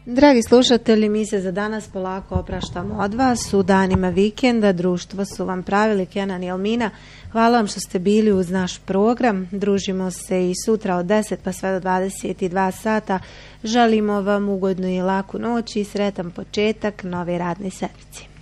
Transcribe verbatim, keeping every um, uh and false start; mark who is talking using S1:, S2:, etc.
S1: Dragi slušatelji, mi se za danas polako opraštamo od vas. U danima vikenda društvo su vam pravili Kenan i Elmina. Hvala vam što ste bili uz naš program. Družimo se i sutra od deset pa sve do dvadeset dva sata. Želimo vam ugodnu i laku noć i sretan početak nove radne sedmice.